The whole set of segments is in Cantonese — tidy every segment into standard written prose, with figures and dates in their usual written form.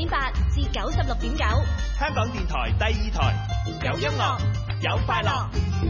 96.8至96.9， 香港電台第二台，有音樂，有快樂。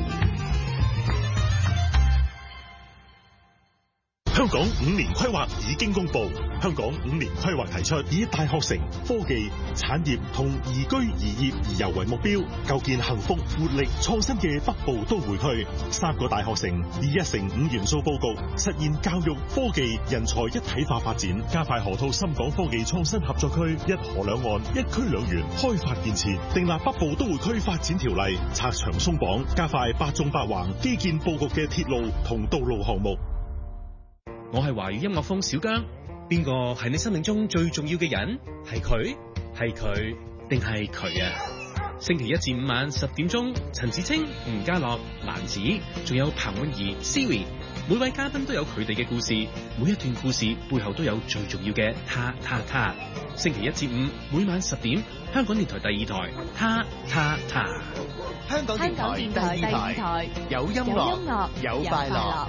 香港5年規劃已經公布，香港5年規劃提出以大學城、科技、產業同宜居宜業宜遊為目標，構建幸福、活力、創新嘅北部都會區。3個大學城以1城5元素佈局，實現教育、科技、人才一體化發展，加快河套深港科技創新合作區，一河兩岸、一區兩園開發建設，訂立北部都會區發展條例，拆牆鬆綁，加快8縱8橫基建佈局嘅鐵路同道路項目。 我係華語音樂風小姜，邊個係你生命中最重要嘅人？係佢？係佢？定係佢啊？星期1至5晚10點鐘，陳芷清、吳家樂、蘭子，仲有彭婉儀、Siri， 每位嘉賓都有佢哋嘅故事，每一段故事背後都有最重要嘅他。星期1至5每晚10點，香港電台第二台，他。 香港電台第二台，有音樂，有快樂。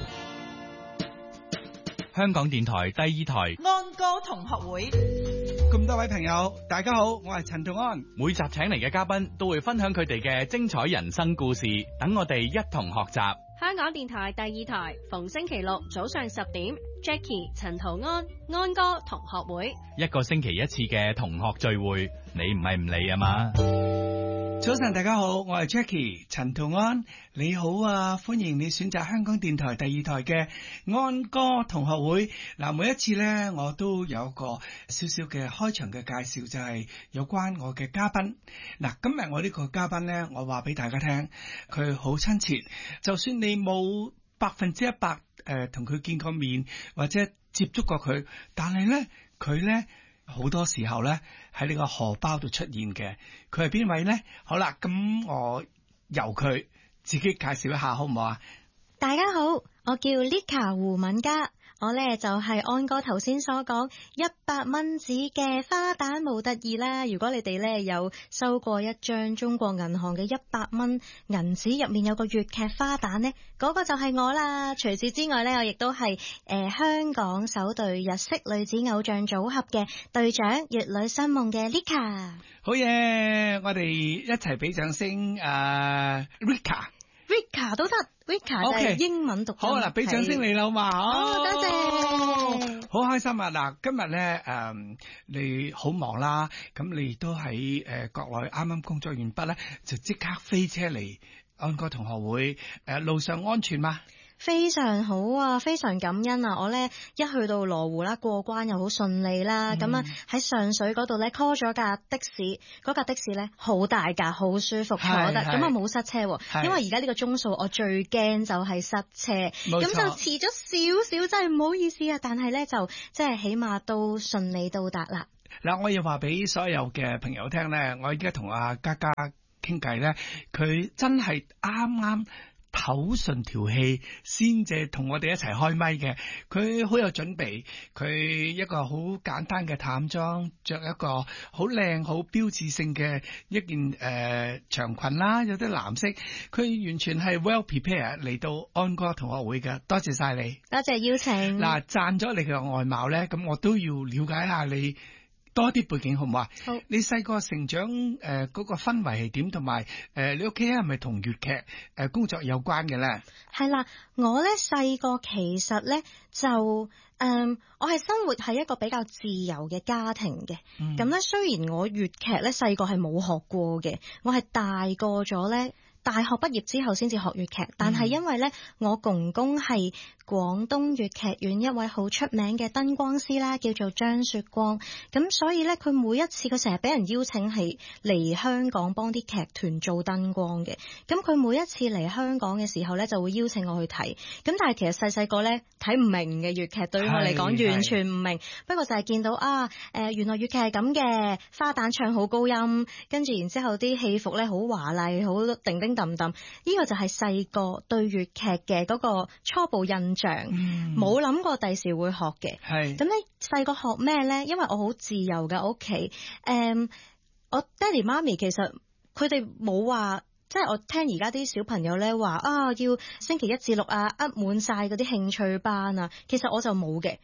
香港電台第二台安歌同學會， 咁多位朋友大家好，我係陳仲安。 每集請嚟嘅嘉賓都會分享佢哋嘅精彩人生故事，等我哋一同學習。 香港電台第二台逢星期六早上10點 Jackie 陳圖安歌同學會， 一個星期一次嘅同學聚會，你唔係唔嚟啊嘛？ 早晨大家好，我係 Jackie 陳圖安，你好啊，歡迎你選擇香港電台第二台嘅安歌同學會。嗱，每一次呢，我都有個少少嘅開場嘅介紹，就係有關我嘅嘉賓。嗱，今日我呢個嘉賓呢，我話俾大家聽，佢好親切，就算你冇100%同佢見過面或者接觸過佢，但係呢，佢呢好多時候呢喺呢個荷包度出現嘅。佢係邊位呢？好啦，咁我由佢自己介紹一下好唔好啊？ 大家好，我叫 Lika 胡敏嘉，我呢就係安哥頭先所講100蚊紙嘅花旦模特兒啦。如果你哋呢有收過一張中國銀行嘅100蚊銀紙，入面有個粵劇花旦呢，嗰個就係我啦。除此之外呢，我亦都係香港首隊日式女子偶像組合嘅隊長，粵女新夢嘅 Lika。 好嘢，我哋一齊俾掌聲 Rika 都得，Rika 就係英文讀。 好啦，俾掌聲你啦嘛。 多謝。 好開心啊！嗱，今日咧你好忙啦，咁你都喺國內啱啱工作完畢咧，就即刻飛車嚟安歌同學會。路上安全嗎？ 非常好啊，非常感恩啊！我呢一去到羅湖啦，過關又好順利啦，咁啊喺上水嗰度呢 call 咗架的士，嗰架的士呢好大架，好舒服坐得，咁啊冇塞車，因為而家呢個鐘數我最驚就係塞車，咁就遲咗少少，真係唔好意思啊！但係呢就即係起碼都順利到達啦。 嗱，我要話俾所有嘅朋友聽呢，我而家同阿嘉嘉傾偈呢，佢真係啱啱唞順條氣先至同我哋一齊開咪嘅，佢好有準備，佢一個好簡單嘅淡妝，着一個好靚好標誌性嘅一件長裙啦，有啲藍色，佢完全係 well prepared 嚟到安歌同學會嘅。多謝晒你， 多謝邀請。 嗱，讚咗你嘅外貌咧，咁我都要了解下你多啲背景好唔好啊？好，你細個成長嗰個氛圍係點，同埋你屋企係咪同粵劇工作有關嘅咧？係啦，我咧細個其實咧就我係生活喺一個比較自由嘅家庭嘅。咁咧雖然我粵劇咧細個係冇學過嘅，我係大個咗咧，大學畢業之後先至學粵劇，但係因為咧我公公係廣東粵劇院一位好出名嘅燈光師啦，叫做張雪光，咁所以咧佢每一次佢成日俾人邀請係嚟香港幫啲劇團做燈光嘅，咁佢每一次嚟香港嘅時候咧就會邀請我去睇，咁但係其實細個咧睇唔明嘅粵劇，對於我嚟講完全唔明，不過就係見到原來粵劇係咁嘅，花旦唱好高音，跟住然之後啲戲服咧好華麗，好叮叮噹噹，呢個就係細個對粵劇嘅嗰個初步印象，冇諗過第時會學嘅。係咁咧，細個學咩咧？因為我好自由嘅屋企，我爹哋媽咪其實佢哋冇話，即係我聽而家啲小朋友咧話要星期1至6滿晒嗰啲興趣班啊，其實我就冇嘅。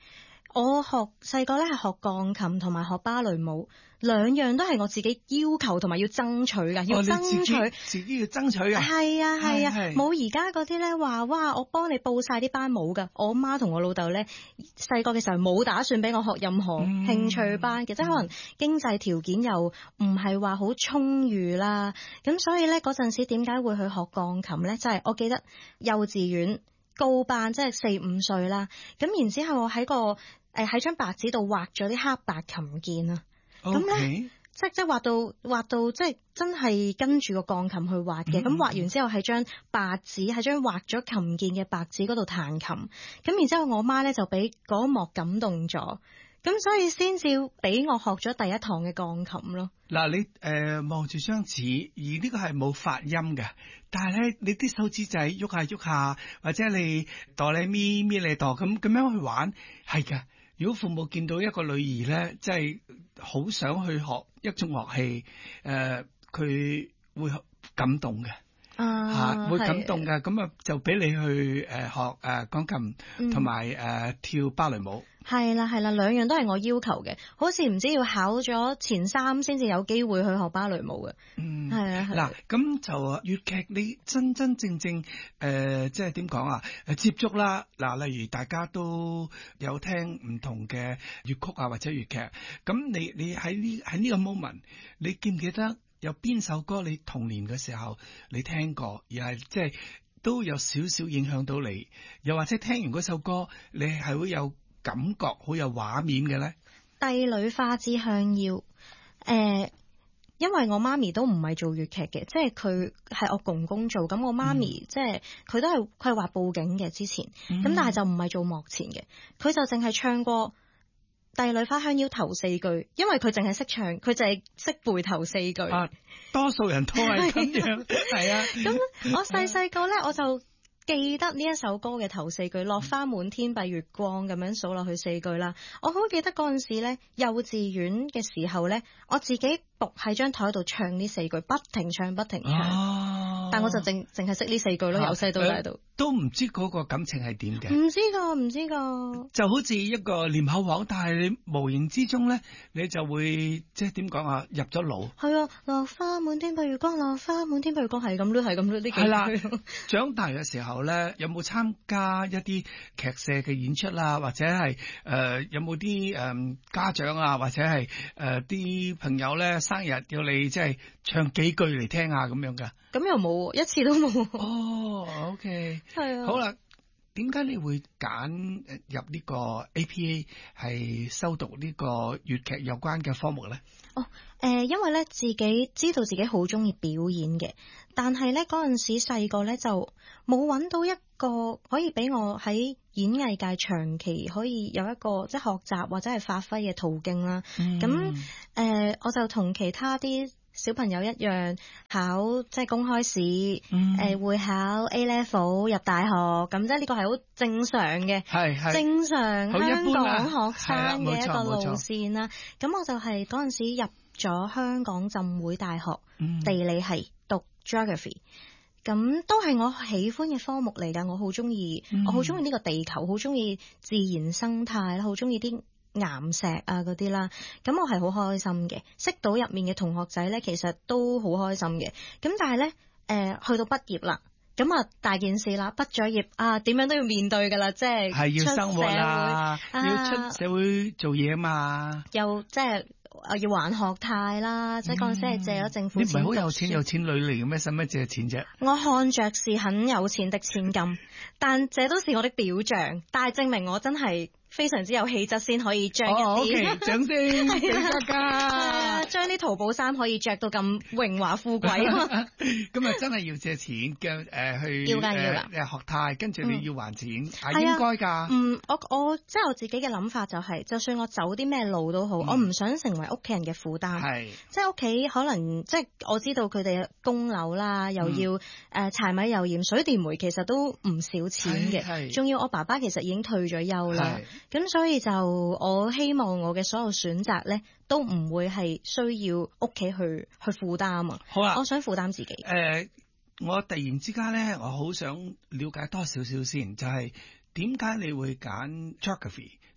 我細個咧係學鋼琴同埋學芭蕾舞，兩樣都係我自己要求同埋要爭取㗎，要爭取自己要爭取啊！ 係啊，冇而家嗰啲咧話哇，我幫你報晒啲班舞㗎。我媽同我老豆咧細個嘅時候冇打算俾我學任何興趣班嘅，即係可能經濟條件又唔係話好充裕啦。咁所以咧嗰陣時點解會去學鋼琴咧？就係我記得幼稚園高班，即係4-5歲啦。咁然之後我喺喺張白紙度畫咗啲黑白琴鍵啊。咁咧，即係畫到即係真係跟住個鋼琴去畫嘅。咁畫完之後喺張白紙，喺張畫咗琴鍵嘅白紙嗰度彈琴。咁然之後我媽咧就俾嗰一幕感動咗，咁所以先至俾我學咗第一堂嘅鋼琴咯。 嗱，你望住張紙，而呢個係冇發音嘅，但係咧你啲手指仔喐下喐下，或者你哆嚟咪咪嚟哆咁樣去玩，係㗎。如果父母見到一個女兒咧，即係好想去學一種樂器，佢會感動嘅，會感動嘅，咁啊就俾你去學鋼琴同埋跳芭蕾舞。 係啦，兩樣都係我要求嘅，好似唔知要考咗前3先至有機會去學芭蕾舞嘅。係啊。 嗱，咁就粵劇你真真正正即係點講啊？接觸啦，嗱，例如大家都有聽唔同嘅粵曲啊，或者粵劇，咁你喺呢個 moment， 你記唔記得有邊首歌你童年嘅時候你聽過，而係即係都有少少影響到你，又或者聽完嗰首歌你係會有感覺好有畫面嘅咧？ 帝女花之香腰，因為我媽咪都唔係做粵劇嘅，即係佢係我公公做，咁我媽咪即係佢係話報警嘅之前，咁但係就唔係做幕前嘅，佢就淨係唱過帝女花香腰頭4句，因為佢淨係識唱，佢淨係識背頭4句。 多數人都係咁樣，係啊。 咁我細個咧，我就記得呢一首歌嘅頭4句，落花滿天蔽月光咁樣數落去4句啦。我好記得嗰陣時咧，幼稚園嘅時候咧，我自己伏喺張台度唱呢4句，不停唱。但我就淨係識呢4句咯，由細到大都唔知嗰個感情係點嘅。 唔知㗎。就好似一個念口簧，但係你無形之中咧，你就會即係點講啊？入咗腦。係啊，落花滿天蔽月光，落花滿天蔽月光，係咁咯，呢幾句。係啦。長大嘅時候咧，有冇參加一啲劇社嘅演出啊？或者係有冇啲家長啊，或者係啲朋友咧生日叫你即係唱幾句嚟聽下咁樣㗎？咁又冇，一次都冇。OK。係啊。好啦，點解你會揀入呢個 APA 係修讀呢個粵劇有關嘅科目咧？因為咧自己知道自己好中意表演嘅，但係咧嗰陣時細個咧就冇揾到一個可以俾我喺演藝界長期可以有一個即係學習或者係發揮嘅途徑啦。咁我就同其他啲小朋友一樣考即係公開試，會考 A level 入大學，咁即係呢個係好正常嘅，係正常香港學生嘅一個路線啦。咁我就係嗰陣時入咗香港浸會大學地理系讀 geography， 咁都係我喜歡嘅科目嚟㗎。我好中意，我好中意呢個地球，好中意自然生態，好中意啲岩石啊嗰啲啦，咁我係好開心嘅，識到入面嘅同學仔咧，其實都好開心嘅。咁但係咧，去到畢業啦，咁啊大件事啦，畢咗業啊，點樣都要面對噶啦，即係要生活啦，要出社會做嘢嘛，又即係要還學貸啦，即係嗰陣時係借咗政府錢。你唔係好有錢女嚟嘅咩？使乜借錢啫？我看着是很有錢的千金，但這都是我的表象，但係證明我真係非常之有氣質先可以着一啲，掌聲俾大家。將啲淘寶衫可以着到咁榮華富貴，咁啊真係要借錢嘅去要學貸，跟住你要還錢，係應該㗎。我即係我自己嘅諗法就係，就算我走啲咩路都好，我唔想成為屋企人嘅負擔。係即係屋企可能即係我知道佢哋供樓啦，又要柴米油鹽水電煤，其實都唔少錢嘅。仲要我爸爸其實已經退咗休啦。咁所以就我希望我嘅所有選擇咧，都唔會係需要屋企去負擔啊。好啦，我想負擔自己。我突然之間咧，我好想了解多少少先，就係點解你會揀 geography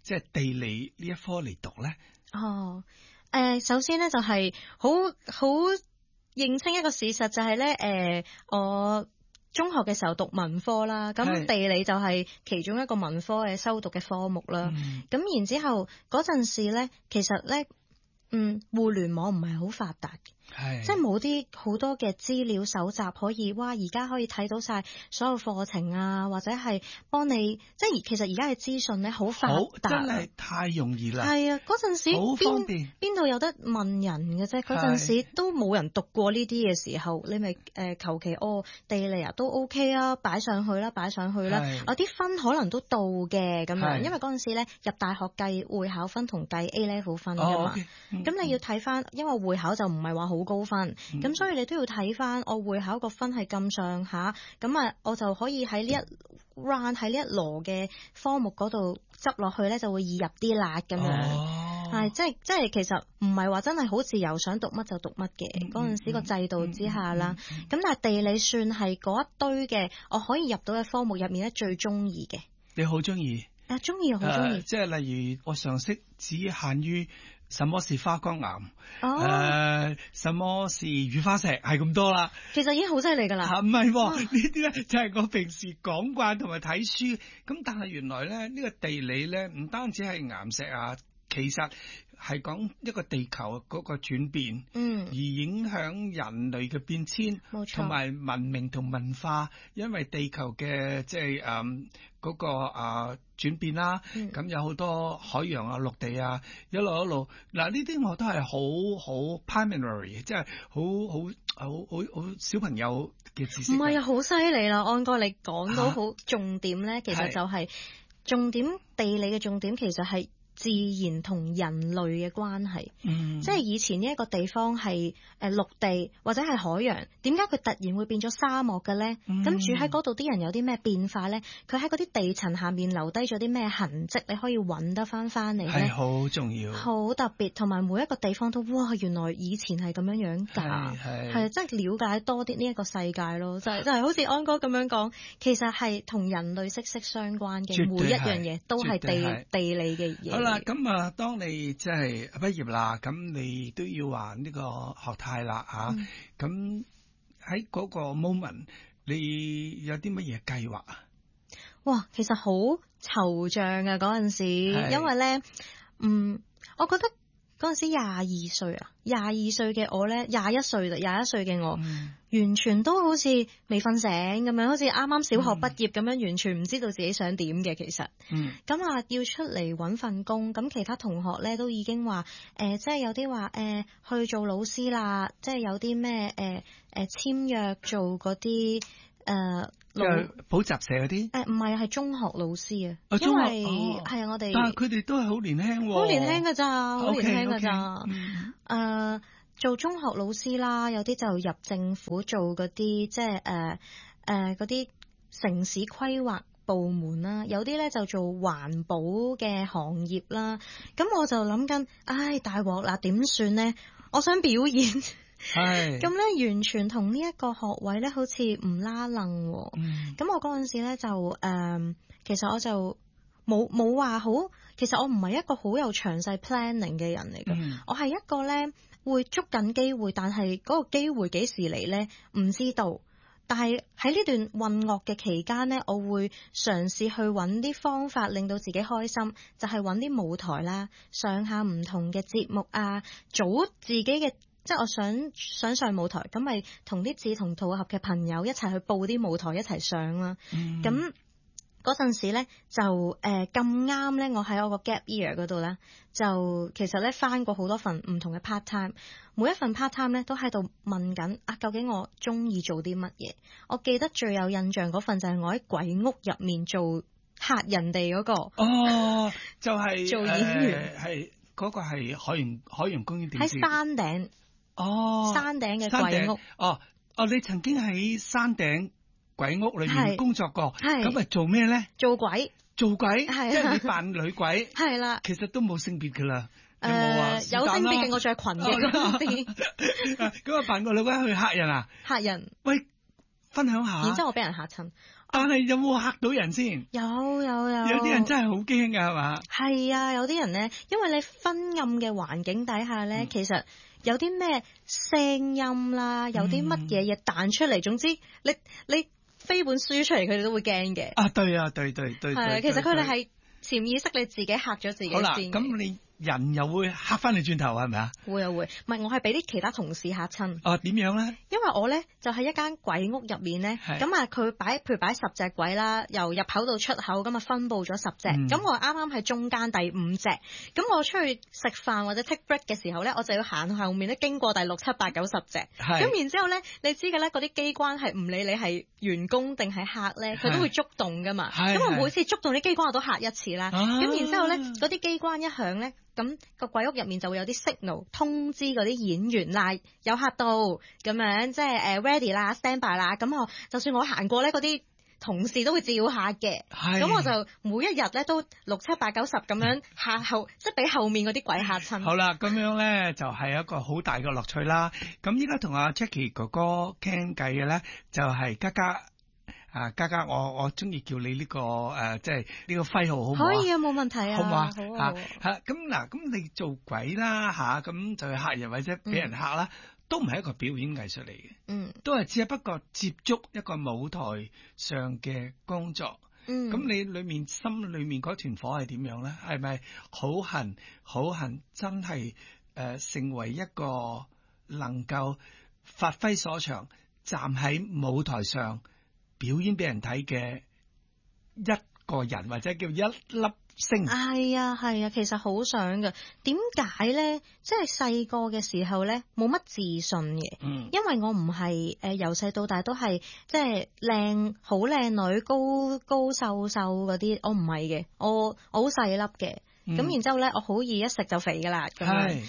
即係地理呢一科嚟讀咧？ 首先咧就係好認清一個事實，就係咧我中學嘅時候讀文科啦，咁地理就係其中一個文科嘅修讀嘅科目啦。咁然之後嗰陣時咧，其實咧互聯網唔係好發達嘅。即係冇啲好多嘅資料搜集可以，而家可以睇到晒所有課程啊，或者係幫你，即係其實而家嘅資訊咧好發達， 真係太容易啦。 係啊，嗰陣時好方便， 邊度有得問人嘅啫？嗰陣時都冇人讀過呢啲嘅時候，你咪求其地理都 OK 啊，擺上去啦。有啲分可能都到嘅咁樣，因為嗰陣時咧入大學計會考分同計 A level 分噶嘛。咁你要睇翻，因為會考就唔係話好高分，咁所以你都要睇翻我會考個分係咁上下，咁我就可以喺呢一 round 喺呢一羅嘅科目嗰度執落去咧，就會易入啲啦咁樣。係即係其實唔係話真係好自由，想讀乜就讀乜嘅。嗰陣時個制度之下啦，咁但係地理算係嗰一堆嘅我可以入到嘅科目入面咧最中意嘅。 你好中意？ 中意，好中意。 即係例如我常識只限於什麼是花崗岩，什麼是雨花石，係咁多啦。其實已經好犀利㗎啦。唔係呢啲咧，就係我平時講慣同埋睇書。咁但係原來咧呢個地理咧唔單止係岩石啊，其實係講一個地球嗰個轉變，而影響人類嘅變遷，同埋文明同文化，因為地球嘅即係嗰個轉變啦，咁有好多海洋啊、陸地啊，一路嗱呢啲我都係好 primary， 即係好小朋友嘅知識。唔係啊，好犀利啦，安哥你講到好重點咧，其實就係重點，地理嘅重點其實係自然同人類嘅關係，即係以前呢一個地方係陸地或者係海洋，點解佢突然會變咗沙漠嘅咧？咁住喺嗰度啲人有啲咩變化咧？佢喺嗰啲地層下面留低咗啲咩痕跡？你可以揾得翻嚟咧？係好重要，好特別，同埋每一個地方都原來以前係咁樣㗎，係即係了解多啲呢一個世界咯，就係好似安哥咁樣講，其實係同人類息息相關嘅，每一樣嘢都係地理嘅嘢。好啦，咁當你即係畢業啦，咁你都要還呢個學貸啦嚇。咁喺嗰個 moment，你有啲乜嘢計劃啊？哇，其實好惆悵啊嗰陣時，因為咧，我覺得嗰陣時22歲啊，22歲嘅我咧，21歲嘅我。完全都好似未瞓醒咁樣，好似啱啱小學畢業咁樣，完全唔知道自己想點嘅。其實，咁要出嚟揾份工，咁其他同學咧都已經話，即係有啲話去做老師啦，即係有啲咩簽約做嗰啲補習社嗰啲，唔係中學老師啊，因為係我哋，但係佢哋都係好年輕，好年輕㗎咋，好年輕㗎咋，做中學老師啦，有啲就入政府做嗰啲即係嗰啲城市規劃部門啦，有啲咧就做環保嘅行業啦。咁我就諗緊，大鑊啦，點算呢？我想表演，咁咧完全同呢一個學位咧好似唔拉楞。咁我嗰陣時咧就其實我就冇話好，其實我唔係一個好有詳細 planning 嘅人嚟嘅，我係一個咧。會捉緊機會，但係嗰個機會幾時嚟呢？唔知道。但係喺呢段混樂嘅期間呢，我會嘗試去揾啲方法令到自己開心，就係揾啲舞台啦，上下唔同嘅節目啊，組自己嘅，即係我想上舞台，咁咪同啲志同道合嘅朋友一齊去報啲舞台一齊上啦。咁嗰陣時咧就咁啱咧，我喺我個 gap year 嗰度咧，就其實咧返過好多份唔同嘅 part time， 每一份 part time 咧都喺度問緊究竟我中意做啲乜嘢。我記得最有印象嗰份就係我喺鬼屋入面做嚇人哋嗰個。就係做演員，係嗰個係海洋公園電視喺山頂。山頂嘅鬼屋。你曾經喺山頂鬼屋裏面工作過，咁咪做咩咧？做鬼，即係你扮女鬼，係啦。其實都冇性別噶啦，有冇啊？有性別嘅，我着裙嘅嗰啲。咁扮個女鬼去嚇人啊？嚇人。喂，分享下。然之後我俾人嚇親， 但係有冇嚇到人先？ 有啲人真係好驚㗎，係嘛？ 係啊，有啲人咧，因為你昏暗嘅環境底下咧，其實有啲咩聲音啦，有啲乜嘢彈出嚟，總之你飛本書出嚟，佢哋都會驚嘅。 啊，對啊，對， 係，其實佢哋係潛意識你自己嚇咗自己先。 好啦，咁你人又會嚇翻你轉頭係咪啊？ 會，唔係我係俾啲其他同事嚇親。 哦，點樣咧？因為我咧就喺一間鬼屋入面咧，咁啊佢譬如擺10隻鬼啦，由入口到出口咁啊分佈咗10隻，咁我啱啱喺中間第5隻，咁我出去食飯或者 take break 嘅時候咧，我就要行後面咧經過第6、7、8、9、10隻，咁然之後咧，你知嘅咧，嗰啲機關係唔理你係員工定係客咧，佢都會觸動噶嘛，咁我每次觸動啲機關我都嚇一次啦，咁然之後咧嗰啲機關一響咧。咁個鬼屋入面就會有啲 signal 通知嗰啲演員啦，有客到咁樣，即係ready 啦 stand by 啦。咁我就算我行過咧，嗰啲同事都會照嚇嘅。咁我就每一日咧都6、7、8、9、10咁樣嚇後，即係俾後面嗰啲鬼嚇親。 好啦，咁樣咧就係一個好大嘅樂趣啦。咁依家同阿 Jackie 哥哥傾偈嘅咧，就係嘉嘉。嘉嘉，我中意叫你呢個即係呢個徽號好唔好啊？ 可以啊，冇問題啊， 好唔好啊？ 好咁嗱，咁你做鬼啦咁就去嚇人或者俾人嚇啦，都唔係一個表演藝術嚟嘅，都係只係不過接觸一個舞台上嘅工作。咁你心裏面嗰團火係點樣咧？係咪好恨真係成為一個能夠發揮所長，站喺舞台上表演俾人睇嘅一個人，或者叫一粒星？係啊，其實好想嘅。點解咧？即係細個嘅時候咧，冇乜自信嘅。因為我唔係由細到大都係即係好靚女，高瘦嗰啲，我唔係嘅。我好細粒嘅。咁然之後咧，我好易一食就肥噶啦。咁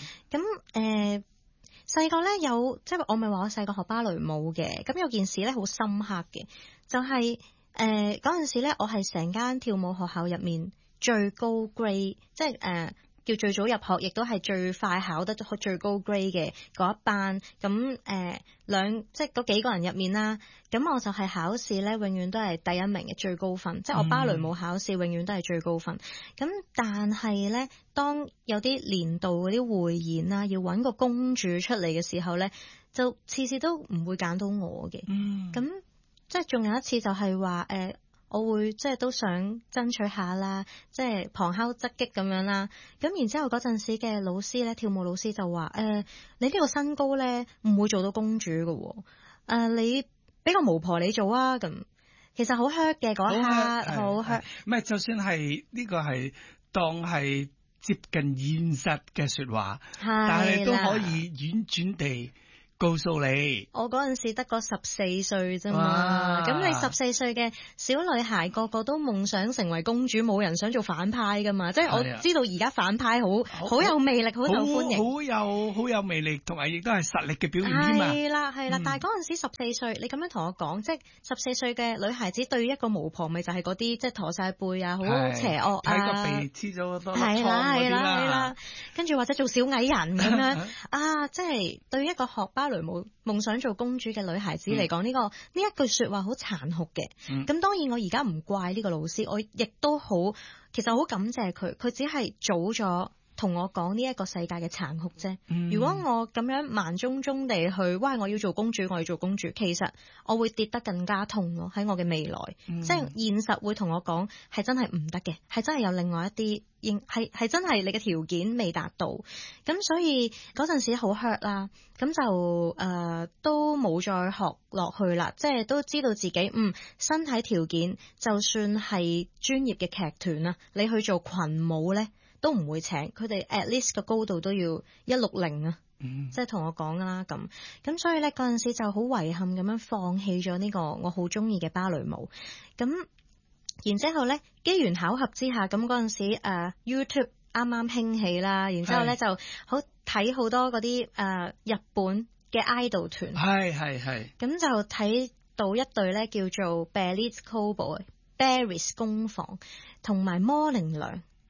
細個咧即係我咪話我細個學芭蕾舞嘅。咁有件事咧好深刻嘅。就係嗰陣時咧，我係成間跳舞學校入面最高 grade， 即係叫最早入學，亦都係最快考得最高 grade 嘅嗰一班。咁即係嗰幾個人入面啦。咁我就係考試咧，永遠都係第一名嘅最高分。即係我芭蕾舞考試永遠都係最高分。咁但係咧，當有啲年度嗰啲匯演啦，要揾個公主出嚟嘅時候咧，就次次都唔會揀到我嘅。咁即係仲有一次就係話我會即係都想爭取下啦，即係旁敲側擊咁樣啦。咁然之後嗰陣時嘅老師咧，跳舞老師就話你呢個身高咧唔會做到公主㗎，你俾個巫婆你做啊。咁其實好 hurt 嘅嗰一刻，好 hurt。 唔係，就算係呢個係當係接近現實嘅說話，但係都可以婉轉地告訴你， 我嗰陣時得個14歲啫嘛，咁你14歲嘅小女孩個個都夢想成為公主，冇人想做反派噶嘛，即係我知道而家反派好有魅力，好受歡迎， 好有魅力，同埋亦都係實力嘅表現添嘛。 係啦，但係嗰陣時14歲，你咁樣同我講，即係14歲嘅女孩子對於一個巫婆，咪就係嗰啲即係駝晒背啊，好邪惡啊， 睇個鼻黐咗好多粒瘡係啦，跟住或者做小矮人咁樣啊，即係對於一個學芭蕾舞夢想做公主嘅女孩子嚟講，呢一句說話好殘酷嘅。咁當然我而家唔怪呢個老師，我亦都其實好感謝佢，佢只係早咗同我講呢一個世界嘅殘酷啫。如果我咁樣盲中中地去，我要做公主，我要做公主，其實我會跌得更加痛咯。喺我嘅未來，即係現實會同我講係真係唔得嘅，係真係有另外一啲。係真係你嘅條件未達到，咁所以嗰陣時好 hurt 啦，咁就都冇再學落去啦，即係都知道自己身體條件就算係專業嘅劇團啦，你去做群舞咧都唔會請佢哋 at least 個高度都要160啊，即係同我講啦咁所以咧嗰陣時就好遺憾咁樣放棄咗呢個我好中意嘅芭蕾舞。咁然之後咧，機緣巧合之下，咁嗰陣時YouTube 啱啱興起啦，然之後咧就好睇好多嗰啲日本嘅 idol 團， 係， 咁就睇到一隊咧叫做 Ballet Schoolboy、Berries 工房同埋魔靈娘。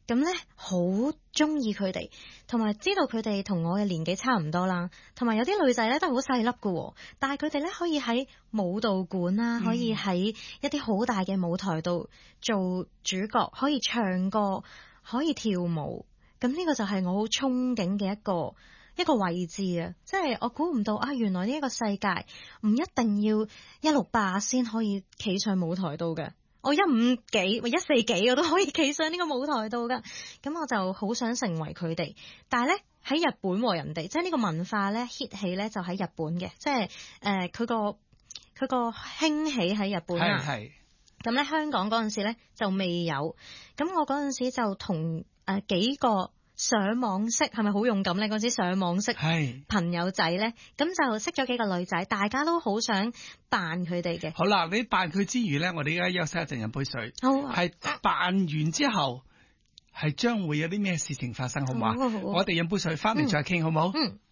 咁咧好中意佢哋，同埋知道佢哋同我嘅年紀差唔多啦，同埋有啲女仔咧都好細粒㗎，但係佢哋咧可以喺舞蹈館啦，可以喺一啲好大嘅舞台度做主角，可以唱歌，可以跳舞。咁呢個就係我好憧憬嘅一個位置啊！即係我估唔到啊，原來呢一個世界唔一定要168先可以企上舞台度嘅。我150幾或140幾我都可以企上呢個舞台度噶，咁我就好想成為佢哋。但係咧喺日本和人哋，即係呢個文化咧 hit 起咧就喺日本嘅，即係佢個興起喺日本啊。係。咁咧香港嗰陣時咧就未有，咁我嗰陣時就同幾個上網識，係咪好勇敢咧？嗰陣時上網識朋友仔咧，咁就識咗幾個女仔，大家都好想扮佢哋嘅。 好啦，你扮佢之餘咧，我哋而家休息一陣飲杯水。好，係扮完之後係將會有啲咩事情發生，好唔好啊？我哋飲杯水翻嚟再傾，好唔好？嗯。